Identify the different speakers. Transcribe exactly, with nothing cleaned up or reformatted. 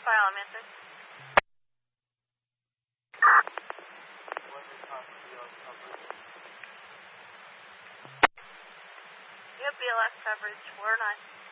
Speaker 1: file, I'm answering. You have B L S coverage, four nine.